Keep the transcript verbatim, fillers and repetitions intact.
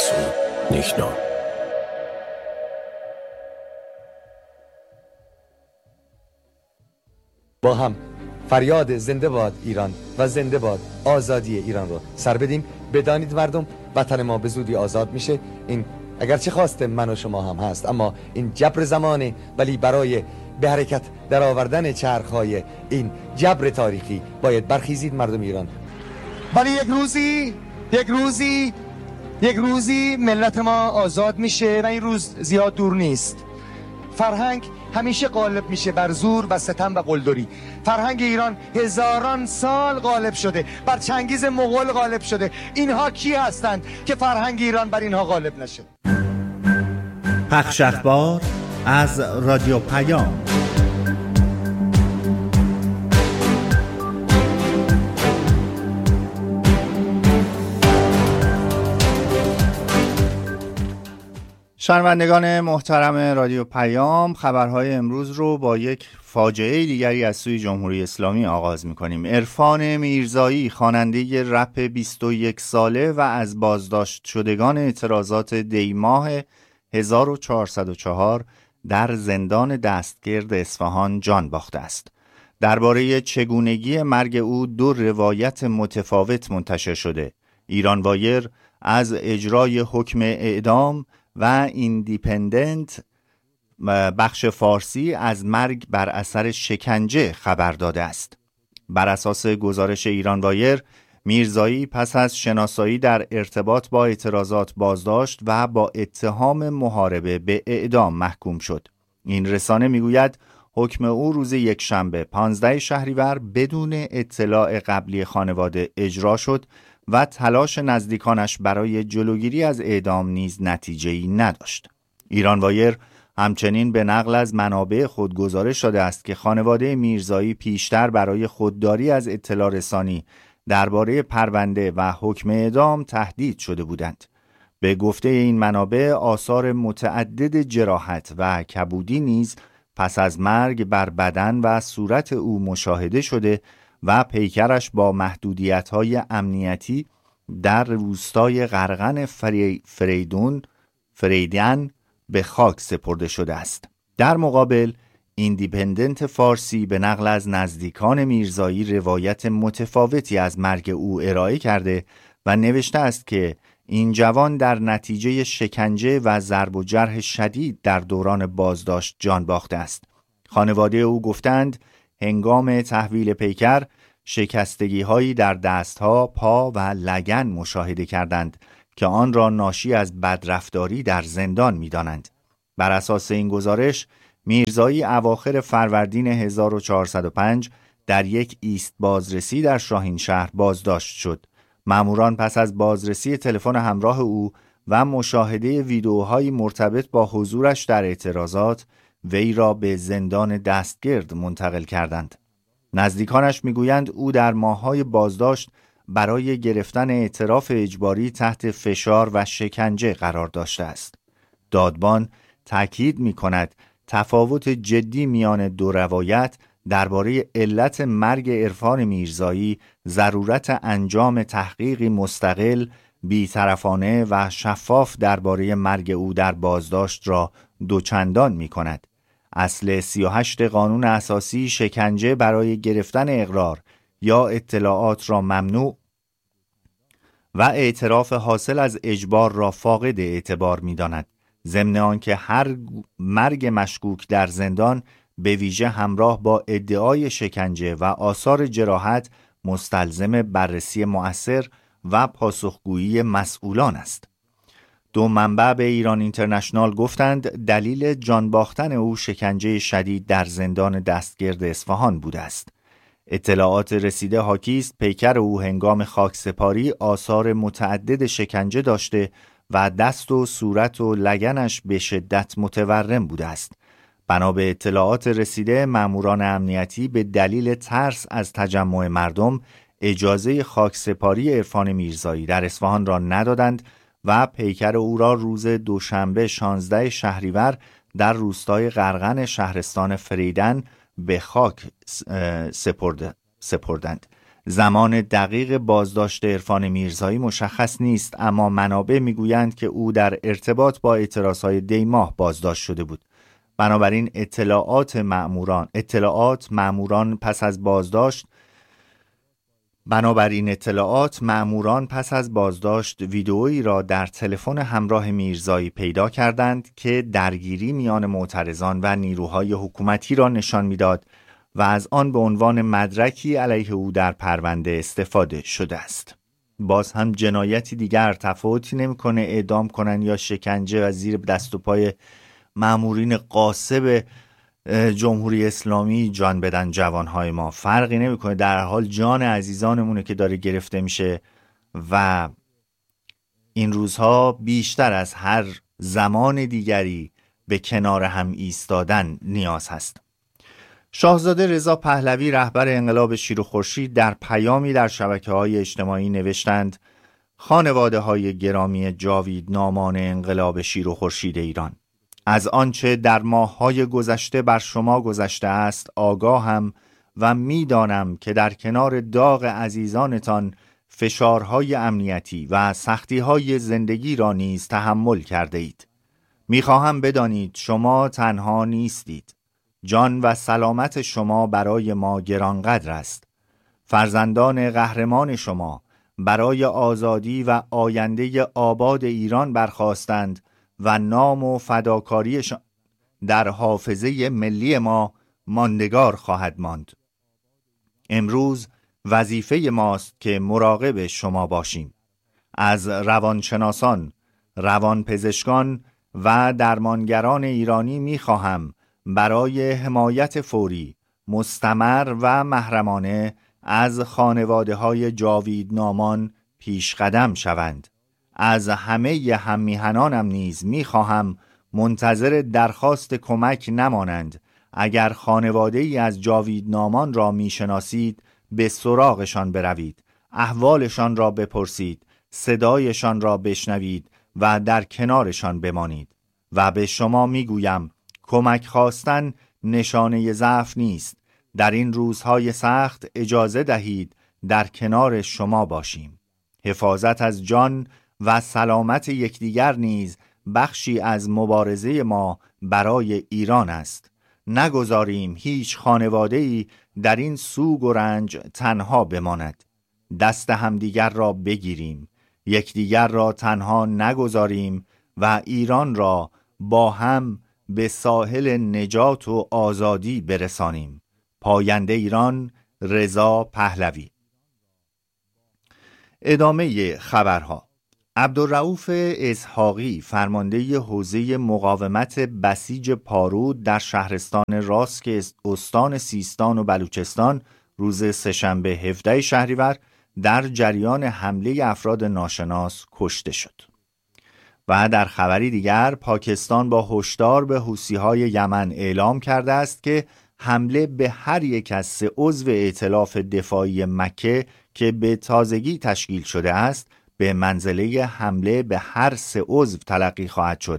und nicht nur. با هم فریاد زنده باد ایران و زنده باد آزادی ایران رو سر بدیم. بدانید مردم، وطن ما به زودی آزاد میشه. این اگرچه خواست من و شما هم هست، اما این جبر زمانه، ولی برای به حرکت در آوردن چرخهای این جبر تاریخی باید برخیزید مردم ایران. ولی یک روزی یک روزی یک روزی ملت ما آزاد میشه و این روز زیاد دور نیست. فرهنگ همیشه غالب میشه بر زور و ستم و قلدری. فرهنگ ایران هزاران سال غالب شده، بر چنگیز مغول غالب شده. اینها کی هستند که فرهنگ ایران بر اینها غالب نشه؟ پخش اخبار از رادیو پیام. شنوندگان محترم رادیو پیام، خبرهای امروز رو با یک فاجعه دیگری از سوی جمهوری اسلامی آغاز می‌کنیم. عرفان میرزایی، خواننده رپ بیست و یک ساله و از بازداشت شدگان اعتراضات دی‌ماه هزار و چهارصد و چهار در زندان دستگرد اصفهان جان باخته است. درباره چگونگی مرگ او دو روایت متفاوت منتشر شده. ایران وایر از اجرای حکم اعدام و ایندیپندنت بخش فارسی از مرگ بر اثر شکنجه خبر داده است. بر اساس گزارش ایران وایر، میرزایی پس از شناسایی در ارتباط با اعتراضات بازداشت و با اتهام محاربه به اعدام محکوم شد. این رسانه میگوید حکم او روز یکشنبه پانزده شهریور بدون اطلاع قبلی خانواده اجرا شد و تلاش نزدیکانش برای جلوگیری از اعدام نیز نتیجه‌ای نداشت. ایران وایر همچنین به نقل از منابع خود گزارش داده است که خانواده میرزایی پیشتر برای خودداری از اطلاع رسانی درباره پرونده و حکم اعدام تهدید شده بودند. به گفته این منابع، آثار متعدد جراحت و کبودی نیز پس از مرگ بر بدن و صورت او مشاهده شده و پیکرش با محدودیت‌های امنیتی در روستای غرغن فری... فریدون فریدین به خاک سپرده شده است. در مقابل، ایندیپندنت فارسی به نقل از نزدیکان میرزایی روایت متفاوتی از مرگ او ارائه کرده و نوشته است که این جوان در نتیجه شکنجه و ضرب و جرح شدید در دوران بازداشت جان باخته است. خانواده او گفتند هنگام تحویل پیکر شکستگی هایی در دستها، پا و لگن مشاهده کردند که آن را ناشی از بدرفتاری در زندان می دانند. بر اساس این گزارش، میرزایی اواخر فروردین هزار و چهارصد و پنج در یک ایست بازرسی در شاهینشهر بازداشت شد. ماموران پس از بازرسی تلفن همراه او و مشاهده ویدئوهای مرتبط با حضورش در اعتراضات، وی را به زندان دستگرد منتقل کردند. نزدیکانش میگویند او در ماه‌های بازداشت برای گرفتن اعتراف اجباری تحت فشار و شکنجه قرار داشته است. دادبان تاکید می‌کند تفاوت جدی میان دو روایت درباره علت مرگ عرفان میرزایی ضرورت انجام تحقیقی مستقل، بی‌طرفانه و شفاف درباره مرگ او در بازداشت را دوچندان می‌کند. اصل سی و هشت قانون اساسی شکنجه برای گرفتن اقرار یا اطلاعات را ممنوع و اعتراف حاصل از اجبار را فاقد اعتبار می‌داند. ضمن آنکه هر مرگ مشکوک در زندان به ویژه همراه با ادعای شکنجه و آثار جراحت مستلزم بررسی مؤثر و پاسخگویی مسئولان است. دو منبع به ایران اینترنشنال گفتند دلیل جان باختن او شکنجه شدید در زندان دستگرد اصفهان بوده است. اطلاعات رسیده حاکی است پیکر او هنگام خاکسپاری آثار متعدد شکنجه داشته و دست و صورت و لگنش به شدت متورم بوده است. بنا به اطلاعات رسیده، ماموران امنیتی به دلیل ترس از تجمع مردم اجازه خاکسپاری عرفان میرزایی در اصفهان را ندادند و پیکر او را روز دوشنبه شانزده شهریور در روستای غرغن شهرستان فریدن به خاک سپرده سپردند. زمان دقیق بازداشت عرفان میرزایی مشخص نیست، اما منابع میگویند که او در ارتباط با اعتراضهای دی ماه بازداشت شده بود. بنابراین اطلاعات مأموران اطلاعات مأموران پس از بازداشت بنابراین اطلاعات مأموران پس از بازداشت ویدئویی را در تلفن همراه میرزایی پیدا کردند که درگیری میان معترضان و نیروهای حکومتی را نشان میداد و از آن به عنوان مدرکی علیه او در پرونده استفاده شده است. باز هم جنایتی دیگر تفاوتی نمی‌کنه اعدام کنن یا شکنجه و زیر دست و پای مأمورین غاصب جمهوری اسلامی جان بدن جوانهای ما، فرقی نمی‌کنه. در حال جان عزیزانمونه که داره گرفته میشه و این روزها بیشتر از هر زمان دیگری به کنار هم ایستادن نیاز هست. شاهزاده رضا پهلوی رهبر انقلاب شیر و خورشید در پیامی در شبکه‌های اجتماعی نوشتند: خانواده‌های گرامی جاویدنامان انقلاب شیر و خورشید ایران، از آنچه در ماه‌های گذشته بر شما گذشته است آگاهم و می‌دانم که در کنار داغ عزیزانتان فشارهای امنیتی و سختی‌های زندگی را نیز تحمل کرده اید. می‌خواهم بدانید شما تنها نیستید. جان و سلامت شما برای ما گرانقدر است. فرزندان قهرمان شما برای آزادی و آینده آباد ایران برخاستند و نام و فداکاریشان در حافظه ملی ما ماندگار خواهد ماند. امروز وظیفه ماست که مراقب شما باشیم. از روانشناسان، روانپزشکان و درمانگران ایرانی می‌خواهم برای حمایت فوری، مستمر و محرمانه از خانواده‌های جاویدنامان پیش قدم شوند. از همه هممیهنانم نیز می‌خواهم منتظر درخواست کمک نمانند. اگر خانواده‌ای از جاویدنامان را می‌شناسید، به سراغشان بروید، احوالشان را بپرسید، صدایشان را بشنوید و در کنارشان بمانید. و به شما می‌گویم کمک خواستن نشانه ضعف نیست. در این روزهای سخت اجازه دهید در کنار شما باشیم. حفاظت از جان و سلامت یکدیگر نیز بخشی از مبارزه ما برای ایران است. نگذاریم هیچ خانواده‌ای در این سوگ و رنج تنها بماند. دست همدیگر را بگیریم، یکدیگر را تنها نگذاریم و ایران را با هم به ساحل نجات و آزادی برسانیم. پاینده ایران، رضا پهلوی. ادامه خبرها. عبدالرؤوف اسحاقی فرمانده حوزه مقاومت بسیج پارود در شهرستان راسک استان سیستان و بلوچستان روز سه‌شنبه هفدهم شهریور در جریان حمله افراد ناشناس کشته شد. و در خبری دیگر پاکستان با هشدار به حوثی‌های یمن اعلام کرده است که حمله به هر یک از سه عضو ائتلاف دفاعی مکه که به تازگی تشکیل شده است به منزله حمله به هر سه عضو تلقی خواهد شد